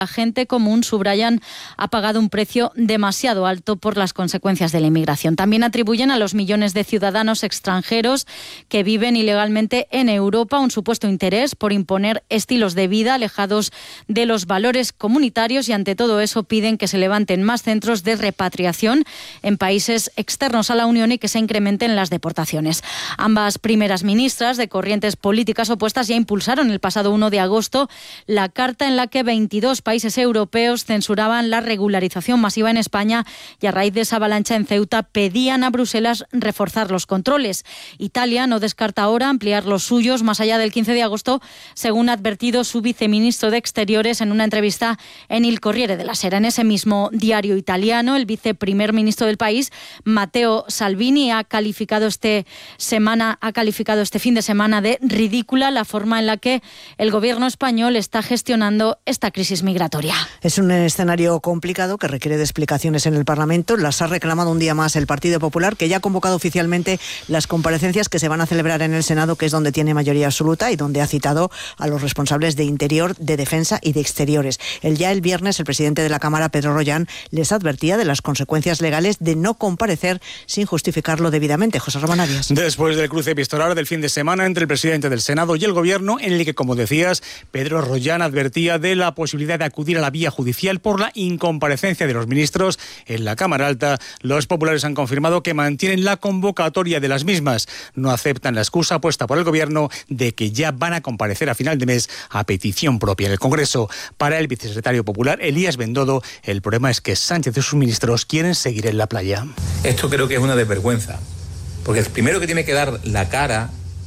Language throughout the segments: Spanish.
La gente común, subrayan, ha pagado un precio demasiado alto por las consecuencias de la inmigración. También atribuyen a los millones de ciudadanos extranjeros que viven ilegalmente en Europa un supuesto interés por imponer estilos de vida alejados de los valores comunitarios y ante todo eso piden que se levanten más centros de repatriación en países externos a la Unión y que se incrementen las deportaciones. Ambas primeras ministras de corrientes políticas opuestas ya impulsaron el pasado 1 de agosto la carta en la que 22 países europeos censuraban la regularización masiva en España y a raíz de esa avalancha en Ceuta pedían a Bruselas reforzar los controles. Italia no descarta ahora ampliar los suyos más allá del 15 de agosto, según ha advertido su viceministro de Exteriores en una entrevista en Il Corriere della Sera. En ese mismo diario italiano, el viceprimer ministro del país, Matteo Salvini, ha calificado este fin de semana de ridícula la forma en la que el gobierno español está gestionando esta crisis migratoria. Es un escenario complicado que requiere de explicaciones en el Parlamento. Las ha reclamado un día más el Partido Popular, que ya ha convocado oficialmente las comparecencias que se van a celebrar en el Senado, que es donde tiene mayoría absoluta y donde ha citado a los responsables de Interior, de Defensa y de Exteriores. El viernes, el presidente de la Cámara, Pedro Rollán, les advertía de las consecuencias legales de no comparecer sin justificarlo debidamente. José Ramón Arias. Después del cruce epistolar del fin de semana entre el presidente del Senado y el Gobierno, en el que, como decías, Pedro Rollán advertía de la posibilidad de acudir a la vía judicial por la incomparecencia de los ministros en la Cámara Alta, los populares han confirmado que mantienen la convocatoria de las mismas. No aceptan la excusa puesta por el Gobierno de que ya van a comparecer a final de mes a petición propia en el Congreso. Para el vicesecretario popular, Elías Bendodo, el problema es que Sánchez y sus ministros quieren seguir en la playa. Esto creo que es una desvergüenza, porque el primero que tiene que dar la cara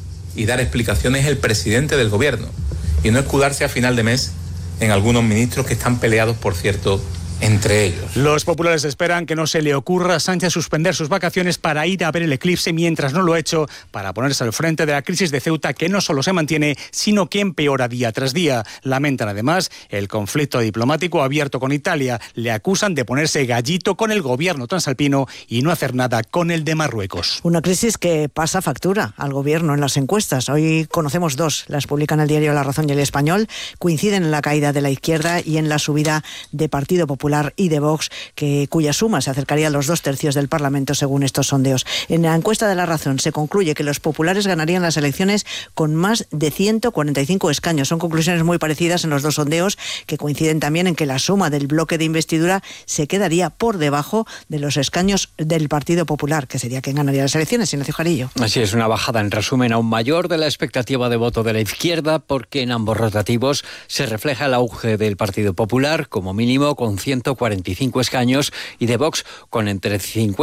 y dar explicaciones es el presidente del Gobierno, y no escudarse a final de mes en algunos ministros que están peleados, por cierto, entre ellos. Los populares esperan que no se le ocurra a Sánchez suspender sus vacaciones para ir a ver el eclipse mientras no lo ha hecho, para ponerse al frente de la crisis de Ceuta, que no solo se mantiene, sino que empeora día tras día. Lamentan además el conflicto diplomático abierto con Italia. Le acusan de ponerse gallito con el gobierno transalpino y no hacer nada con el de Marruecos. Una crisis que pasa factura al gobierno en las encuestas. Hoy conocemos dos, las publican el diario La Razón y El Español. Coinciden en la caída de la izquierda y en la subida de Partido Popular y de Vox, cuya suma se acercaría a los 2/3 del Parlamento según estos sondeos. En la encuesta de La Razón se concluye que los populares ganarían las elecciones con más de 145 escaños. Son conclusiones muy parecidas en los dos sondeos, que coinciden también en que la suma del bloque de investidura se quedaría por debajo de los escaños del Partido Popular, que sería quien ganaría las elecciones. Ignacio Jarillo. Así es, una bajada en resumen aún mayor de la expectativa de voto de la izquierda, porque en ambos rotativos se refleja el auge del Partido Popular, como mínimo con 145 escaños, y de Vox con entre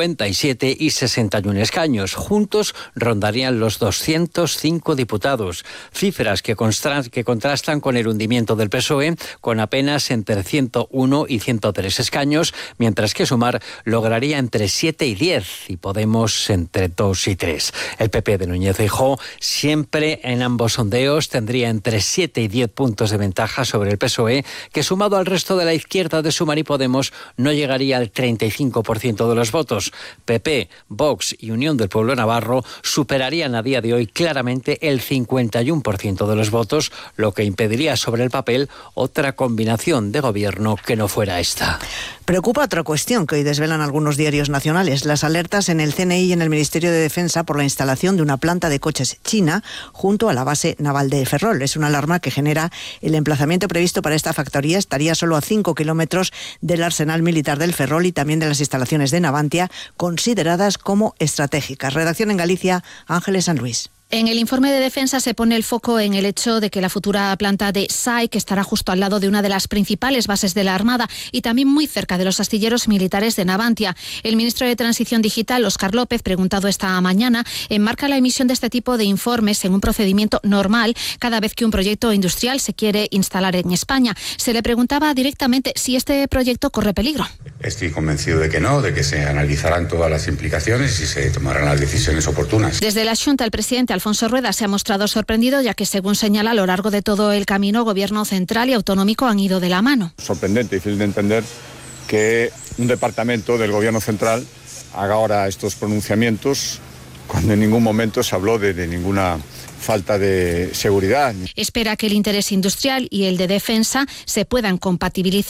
57 y 61 escaños. Juntos rondarían los 205 diputados, cifras que contrastan con el hundimiento del PSOE, con apenas entre 101 y 103 escaños, mientras que Sumar lograría entre 7 y 10 y Podemos entre 2 y 3. El PP de Núñez Feijóo, siempre en ambos sondeos, tendría entre 7 y 10 puntos de ventaja sobre el PSOE, que sumado al resto de la izquierda de Sumar y Podemos no llegaría al 35% de los votos. PP, Vox y Unión del Pueblo Navarro superarían a día de hoy claramente el 51% de los votos, lo que impediría sobre el papel otra combinación de gobierno que no fuera esta. Preocupa otra cuestión que hoy desvelan algunos diarios nacionales: las alertas en el CNI y en el Ministerio de Defensa por la instalación de una planta de coches china junto a la base naval de Ferrol. Es una alarma que genera el emplazamiento previsto para esta factoría. Estaría solo a 5 kilómetros del arsenal militar del Ferrol y también de las instalaciones de Navantia, consideradas como estratégicas. Redacción en Galicia, Ángeles San Luis. En el informe de defensa se pone el foco en el hecho de que la futura planta de SAIC estará justo al lado de una de las principales bases de la Armada y también muy cerca de los astilleros militares de Navantia. El ministro de Transición Digital, Óscar López, preguntado esta mañana, enmarca la emisión de este tipo de informes en un procedimiento normal cada vez que un proyecto industrial se quiere instalar en España. Se le preguntaba directamente si este proyecto corre peligro. Estoy convencido de que no, de que se analizarán todas las implicaciones y se tomarán las decisiones oportunas. Desde la Xunta, el presidente Alfonso Rueda se ha mostrado sorprendido, ya que, según señala, a lo largo de todo el camino, Gobierno central y autonómico han ido de la mano. Sorprendente, difícil de entender que un departamento del Gobierno central haga ahora estos pronunciamientos cuando en ningún momento se habló de ninguna falta de seguridad. Espera que el interés industrial y el de defensa se puedan compatibilizar